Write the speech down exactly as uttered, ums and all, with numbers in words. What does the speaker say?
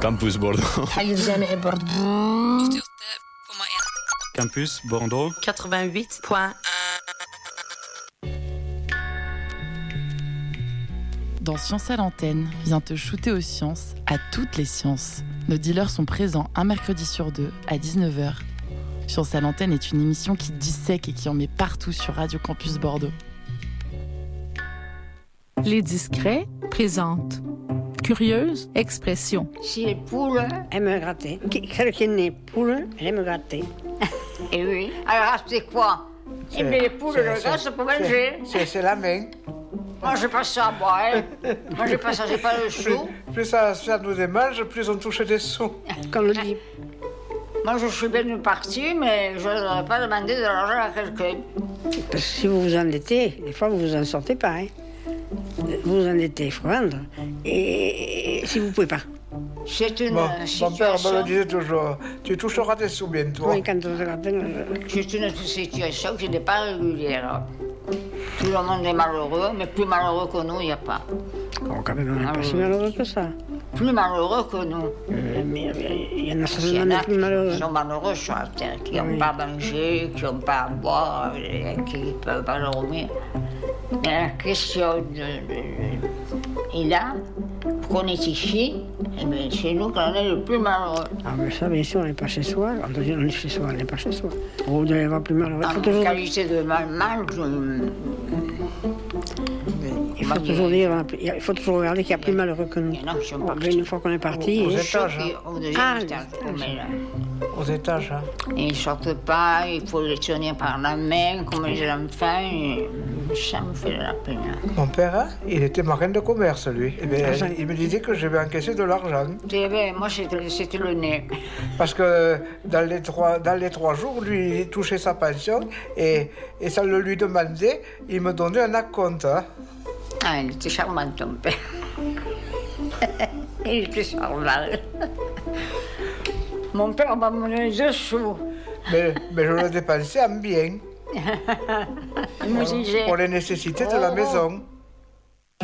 Campus Bordeaux. Campus Bordeaux. quatre-vingt-huit point un. Dans Science à l'antenne, viens te shooter aux sciences, à toutes les sciences. Nos dealers sont présents un mercredi sur deux à dix-neuf heures. Science à l'antenne est une émission qui dissèque et qui en met partout sur Radio Campus Bordeaux. Les Discrets présentent Curieuse expression. Si les poules aiment gratter, celle qui est née poule, elle aime gratter. Et oui. Alors, c'est quoi? Eh bien, les poules le grassent pour manger. C'est, c'est la main. Moi, je passe ça à boire. Hein. Moi, je passe ça, j'ai pas le sou. Plus, plus ça, ça nous démange, plus on touche des sous. Comme le dit. Moi, je suis bien partie, mais je n'aurais pas demandé de l'argent à quelqu'un. Parce que si vous vous endettez, des fois, vous vous en sortez pas. Hein. Vous vous endettez, il faut vendre. Et, et si vous ne pouvez pas. C'est une bon, situation... Mon père me le disait toujours, tu toucheras tes sous bientôt. Oui, quand on se rappelle... C'est une situation qui n'est pas régulière. Tout le monde est malheureux, mais plus malheureux que nous, il n'y a pas. Oh, quand même, on n'est pas si malheureux que ça. Plus malheureux que nous. Euh, mais il y en a certainement plus malheureux. Qui sont malheureux sur la terre, qui n'ont oui. pas à manger, qui n'ont pas à boire, qui ne peuvent pas dormir. Mais la question de... de... Et là, qu'on est ici, eh bien, c'est nous qu'on est le plus malheureux. Ah, mais ça, bien sûr, on n'est pas chez soi. On doit dire on est chez soi, on n'est pas chez soi. Vous devez avoir plus malheureux. En toujours... qualité de mal, mal, je... Il faut toujours dire, il faut toujours regarder qu'il y a plus malheureux que nous. Non, bon, une fois qu'on est parti... Aux, aux et... étages, hein. Au deuxième ah, étage. Aux étages, hein. Ils ne sortent pas, il faut les tenir par la main, comme les enfants. Et... Ça me fait de la peine. Mon père, hein, il était marin de commerce, lui. Et bien, ah, il me disait que je vais encaisser de l'argent. Eh bien, moi, c'était, c'était le nez. Parce que dans les trois, dans les trois jours, lui, il touchait sa pension et, et ça le lui demandait, il me donnait un acompte. Hein. Ah, il était charmant, ton père. Il était charmant. Mon père m'a donné deux sous. Mais, mais je le dépensais en bien. Il me disait... Pour les nécessités oh, de la maison.